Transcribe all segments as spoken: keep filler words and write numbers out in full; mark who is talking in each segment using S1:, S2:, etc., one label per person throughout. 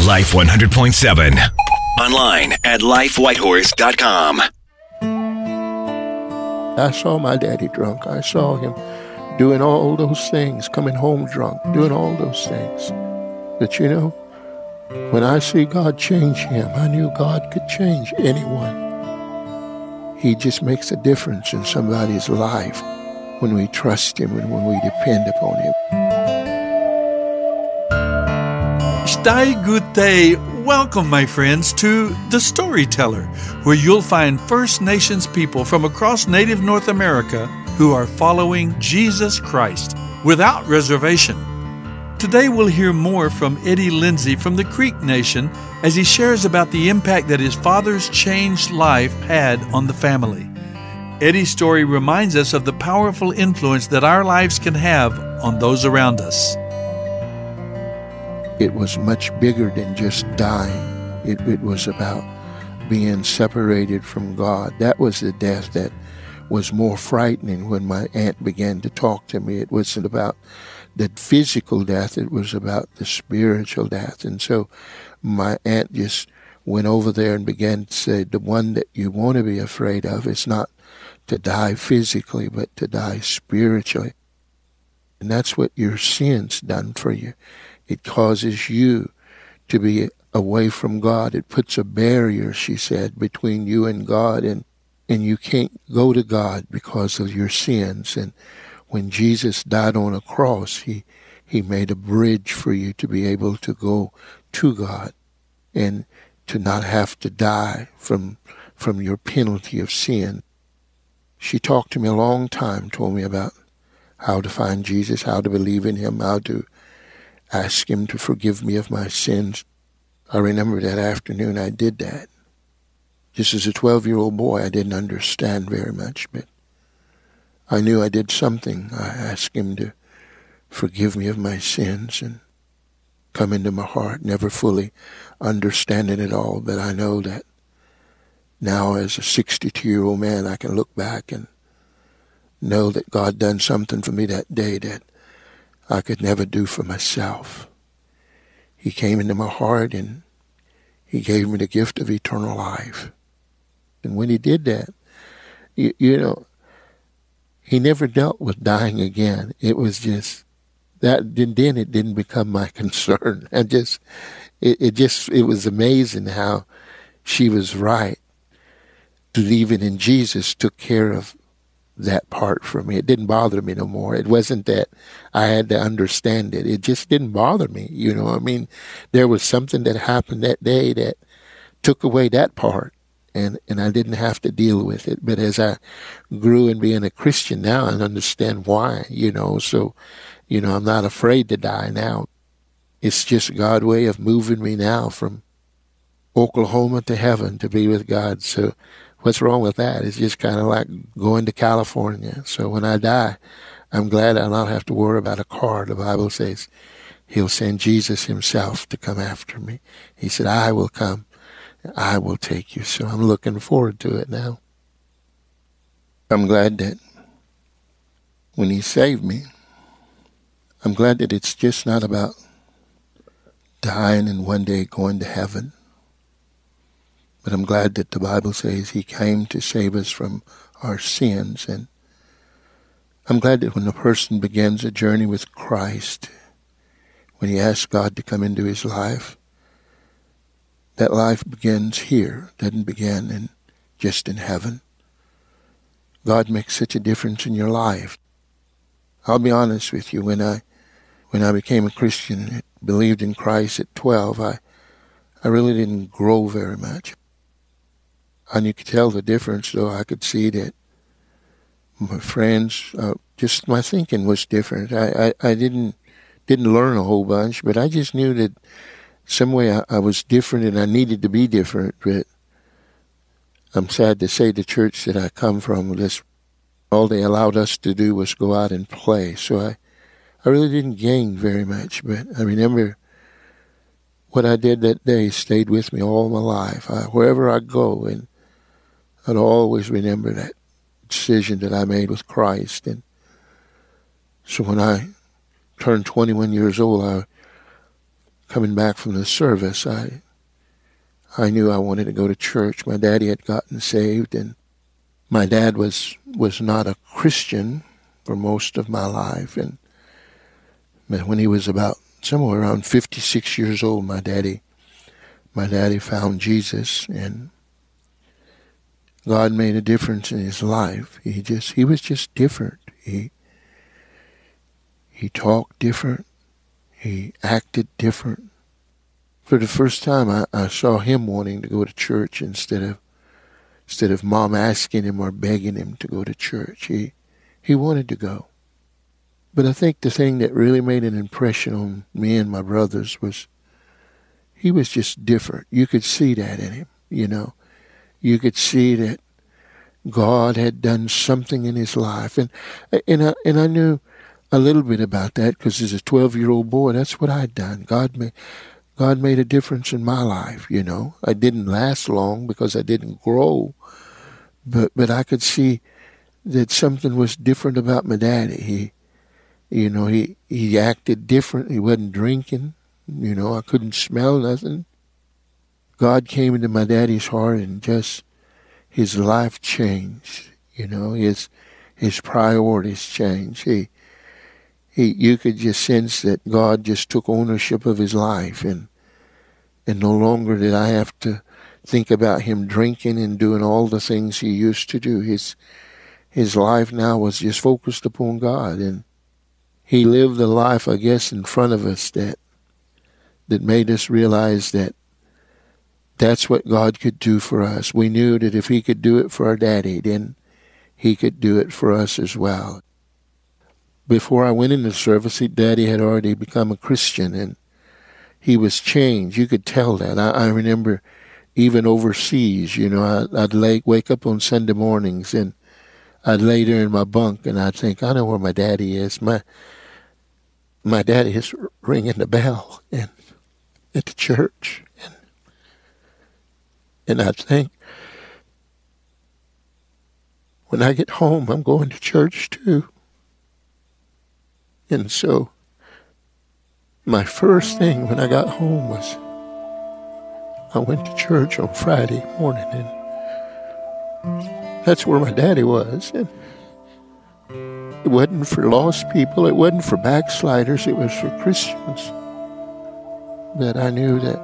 S1: Life one hundred point seven. Online at life whitehorse dot com.
S2: I saw my daddy drunk. I saw him doing all those things, coming home drunk, doing all those things. But you know, when I see God change him, I knew God could change anyone. He just makes a difference in somebody's life when we trust him and when we depend upon him.
S3: Stai good day. Welcome, my friends, to The Storyteller, where you'll find First Nations people from across Native North America who are following Jesus Christ without reservation. Today we'll hear more from Eddie Lindsay from the Creek Nation as he shares about the impact that his father's changed life had on the family. Eddie's story reminds us of the powerful influence that our lives can have on those around us.
S2: It was much bigger than just dying. It, it was about being separated from God. That was the death that was more frightening when my aunt began to talk to me. It wasn't about the physical death. It was about the spiritual death. And so my aunt just went over there and began to say, the one that you want to be afraid of is not to die physically, but to die spiritually. And that's what your sin's done for you. It causes you to be away from God. It puts a barrier, she said, between you and God, and, and you can't go to God because of your sins. And when Jesus died on a cross, he, he made a bridge for you to be able to go to God and to not have to die from, from your penalty of sin. She talked to me a long time, told me about how to find Jesus, how to believe in him, how to ask him to forgive me of my sins. I remember that afternoon I did that. Just as a twelve-year-old boy, I didn't understand very much, but I knew I did something. I asked him to forgive me of my sins and come into my heart, never fully understanding it all, but I know that now as a sixty-two-year-old man, I can look back and know that God done something for me that day that I could never do for myself. He came into my heart and he gave me the gift of eternal life. And when he did that, you, you know, he never dealt with dying again. It was just that. Then it didn't become my concern. I just, it, it just, it was amazing how she was right. Believing in Jesus took care of that part for me. It didn't bother me no more. It wasn't that I had to understand it. It just didn't bother me. You know, I mean, there was something that happened that day that took away that part, and, and I didn't have to deal with it. But as I grew in being a Christian now, I understand why, you know, so, you know, I'm not afraid to die now. It's just God's way of moving me now from Oklahoma to heaven to be with God. So what's wrong with that? It's just kind of like going to California. So when I die, I'm glad I'll not have to worry about a car. The Bible says he'll send Jesus himself to come after me. He said, I will come. I will take you. So I'm looking forward to it now. I'm glad that when he saved me, I'm glad that it's just not about dying and one day going to heaven. But I'm glad that the Bible says he came to save us from our sins. And I'm glad that when a person begins a journey with Christ, when he asks God to come into his life, that life begins here, doesn't begin in, just in heaven. God makes such a difference in your life. I'll be honest with you, when I when I became a Christian, believed in Christ at twelve, I, I really didn't grow very much. And you could tell the difference, though. I could see that my friends, uh, just my thinking was different. I, I, I didn't didn't learn a whole bunch, but I just knew that some way I, I was different and I needed to be different. But I'm sad to say the church that I come from, this, all they allowed us to do was go out and play. So I, I really didn't gain very much, but I remember what I did that day stayed with me all my life. I, wherever I go, and I'd always remember that decision that I made with Christ. And so when I turned twenty-one years old, I coming back from the service, I I knew I wanted to go to church. My daddy had gotten saved, and my dad was was not a Christian for most of my life. And when he was about somewhere around fifty-six years old, my daddy, my daddy found Jesus, and God made a difference in his life. He just he was just different. He he talked different. He acted different. For the first time, I, I saw him wanting to go to church instead of instead of mom asking him or begging him to go to church. He he wanted to go. But I think the thing that really made an impression on me and my brothers was he was just different. You could see that in him, you know. You could see that God had done something in his life. And and I, and I knew a little bit about that because as a twelve-year-old boy, that's what I'd done. God made, God made a difference in my life, you know. I didn't last long because I didn't grow. But but I could see that something was different about my daddy. He, you know, he, he acted different. He wasn't drinking. You know, I couldn't smell nothing. God came into my daddy's heart and just his life changed. You know, his his priorities changed. He he you could just sense that God just took ownership of his life, and and no longer did I have to think about him drinking and doing all the things he used to do. His his life now was just focused upon God, and he lived a life, I guess, in front of us that that made us realize that that's what God could do for us. We knew that if he could do it for our daddy, then he could do it for us as well. Before I went into service, Daddy had already become a Christian, and he was changed. You could tell that. I, I remember even overseas, you know, I, I'd lay, wake up on Sunday mornings, and I'd lay there in my bunk, and I'd think, I know where my daddy is. My my daddy is ringing the bell and at the church. And, and I'd think, when I get home, I'm going to church too. And so my first thing when I got home was I went to church on Friday morning, and that's where my daddy was. And it wasn't for lost people. It wasn't for backsliders. It was for Christians. That I knew that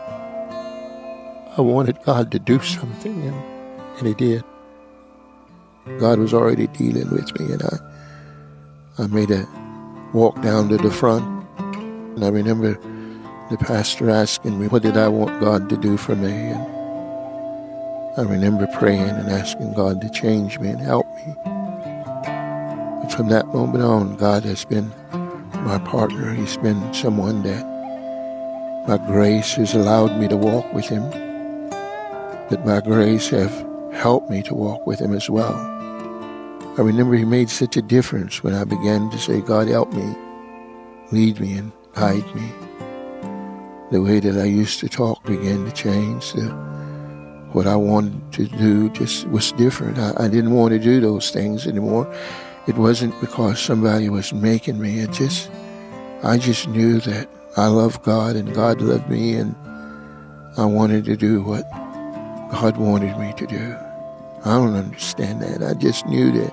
S2: I wanted God to do something, and, and he did. God was already dealing with me, and I I made a walk down to the front, and I remember the pastor asking me, what did I want God to do for me? And I remember praying and asking God to change me and help me. And from that moment on, God has been my partner. He's been someone that by grace has allowed me to walk with him, that by grace have helped me to walk with him as well. I remember he made such a difference when I began to say, God, help me, lead me and guide me. The way that I used to talk began to change. The, what I wanted to do just was different. I, I didn't want to do those things anymore. It wasn't because somebody was making me. It just, I just knew that I loved God and God loved me, and I wanted to do what God wanted me to do. I don't understand that. I just knew that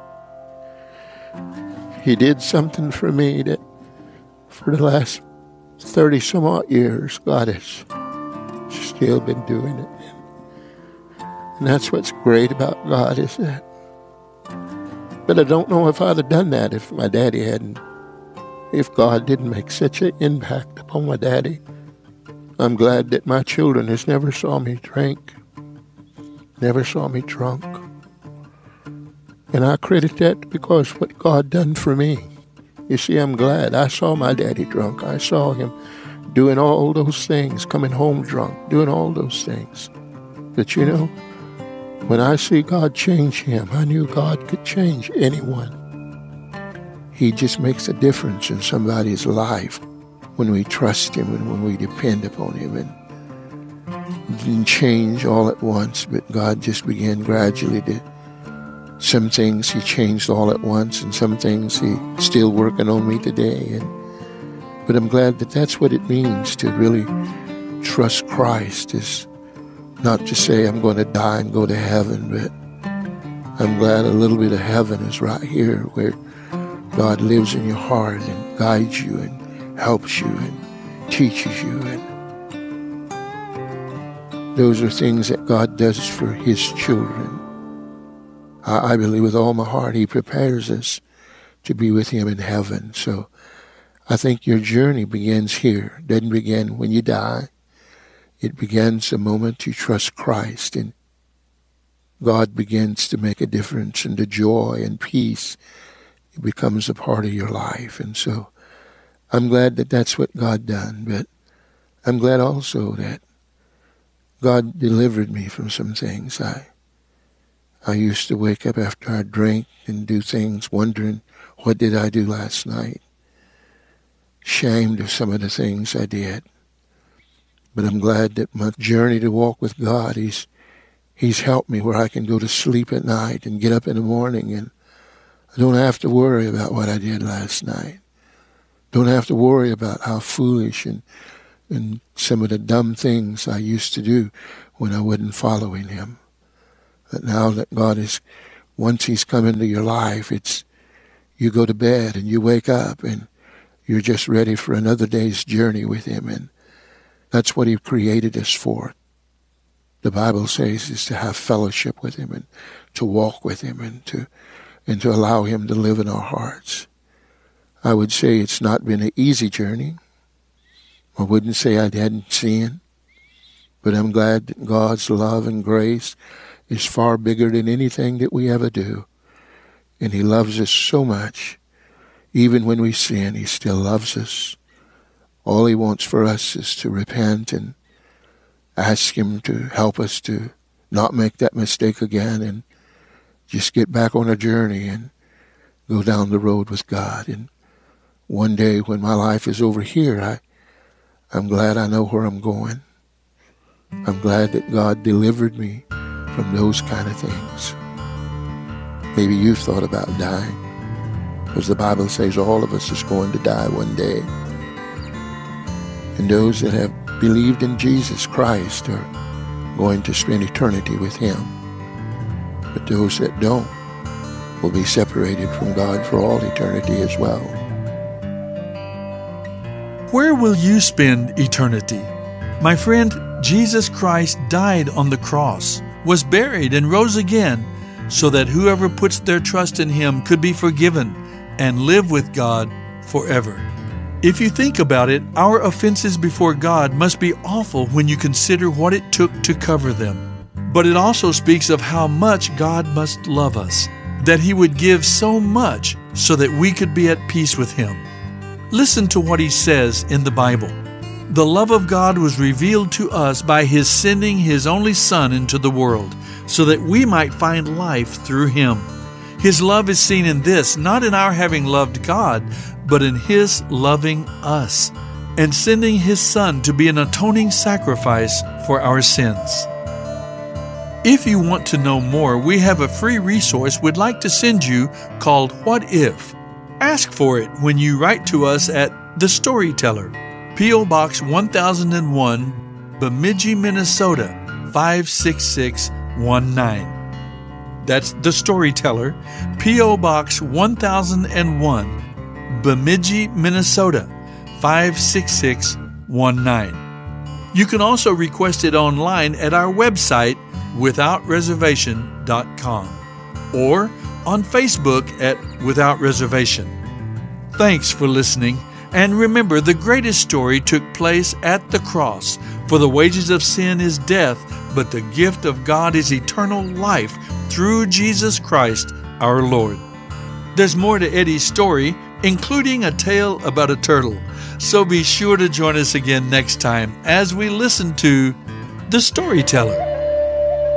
S2: he did something for me that for the last thirty some odd years, God has still been doing it. And that's what's great about God, is that. But I don't know if I'd have done that if my daddy hadn't, if God didn't make such an impact upon my daddy. I'm glad that my children has never saw me drink, never saw me drunk. And I credit that because what God done for me. You see, I'm glad I saw my daddy drunk. I saw him doing all those things, coming home drunk, doing all those things. But you know, when I see God change him, I knew God could change anyone. He just makes a difference in somebody's life when we trust him and when we depend upon him. And it didn't change all at once, but God just began gradually to, some things he changed all at once, and some things he's still working on me today. And But I'm glad that that's what it means to really trust Christ, is not to say I'm going to die and go to heaven, but I'm glad a little bit of heaven is right here, where God lives in your heart and guides you and helps you and teaches you. And those are things that God does for his children. I, I believe with all my heart he prepares us to be with him in heaven. So I think your journey begins here. It doesn't begin when you die. It begins the moment you trust Christ, and God begins to make a difference, and the joy and peace, it becomes a part of your life. And so I'm glad that that's what God done, but I'm glad also that God delivered me from some things. I I used to wake up after I drank and do things wondering, what did I do last night? Ashamed of some of the things I did. But I'm glad that my journey to walk with God, he's, he's helped me where I can go to sleep at night and get up in the morning, and I don't have to worry about what I did last night. Don't have to worry about how foolish and, and some of the dumb things I used to do when I wasn't following him. But now that God is, once he's come into your life, it's, you go to bed and you wake up and you're just ready for another day's journey with him. And that's what he created us for. The Bible says is to have fellowship with him and to walk with him and to and to allow him to live in our hearts. I would say it's not been an easy journey. I wouldn't say I hadn't sinned, but I'm glad that God's love and grace is far bigger than anything that we ever do. And he loves us so much. Even when we sin, he still loves us. All he wants for us is to repent and ask him to help us to not make that mistake again and just get back on a journey and go down the road with God. And one day when my life is over here, I, I'm glad I know where I'm going. I'm glad that God delivered me from those kind of things. Maybe you've thought about dying, because the Bible says all of us is going to die one day. And those that have believed in Jesus Christ are going to spend eternity with him. But those that don't will be separated from God for all eternity as well.
S3: Where will you spend eternity? My friend, Jesus Christ died on the cross, was buried, and rose again, so that whoever puts their trust in him could be forgiven and live with God forever. If you think about it, our offenses before God must be awful when you consider what it took to cover them. But it also speaks of how much God must love us, that he would give so much so that we could be at peace with him. Listen to what he says in the Bible. The love of God was revealed to us by his sending his only Son into the world, so that we might find life through him. His love is seen in this, not in our having loved God, but in his loving us and sending his Son to be an atoning sacrifice for our sins. If you want to know more, we have a free resource we'd like to send you called What If? Ask for it when you write to us at The Storyteller, P O Box one thousand one, Bemidji, Minnesota five six six one nine. That's The Storyteller, P O Box one thousand one, Bemidji, Minnesota five six six one nine. You can also request it online at our website, without reservation dot com, or on Facebook at Without Reservation. Thanks for listening, and remember, the greatest story took place at the cross. For the wages of sin is death, but the gift of God is eternal life through Jesus Christ our Lord. There's more to Eddie's story, including a tale about a turtle. So be sure to join us again next time as we listen to The Storyteller.